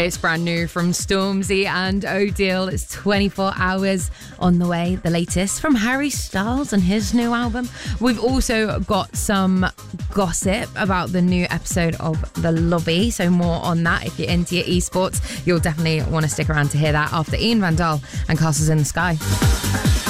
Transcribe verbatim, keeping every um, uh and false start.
It's brand new from Stormzy and Odile. It's twenty-four hours on the way. The latest from Harry Styles and his new album. We've also got some gossip about the new episode of The Lobby. So more on that. If you're into your esports, you'll definitely want to stick around to hear that after Ian Van Dahl and Castles in the Sky.